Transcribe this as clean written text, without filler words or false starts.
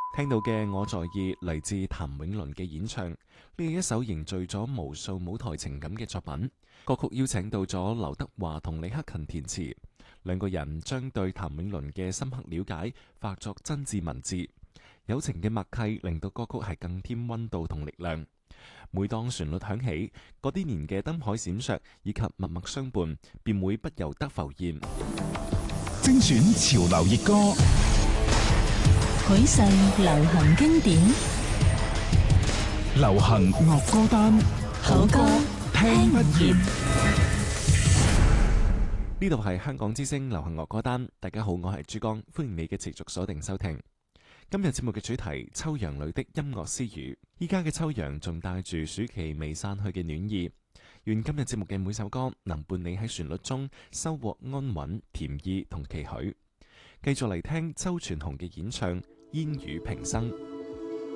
聽到嘅《我在意》嚟自譚詠麟嘅演唱，呢係一首凝聚咗無數舞台情感嘅作品。歌曲邀請到咗劉德華同李克勤填詞，兩個人將對譚詠麟嘅深刻了解化作真摯文字，友情嘅默契令到歌曲係更添溫度同力量。每當旋律響起，嗰啲年嘅燈海閃爍以及默默相伴，便會不由得浮現。 精選潮流熱歌， 許世流行經典， 流行樂歌單， 好歌聽不厭。 呢度係香港之聲流行樂歌單，大家好，我係珠江，歡迎你嘅持續鎖定收聽。今日節目嘅主題：秋陽裏的音樂私語。依家嘅秋陽仲帶住暑期未散去嘅暖意，願今日節目嘅每首歌能伴你喺旋律中收穫安穩、甜意同期許。繼續嚟聽周傳雄嘅演唱《煙雨平生》。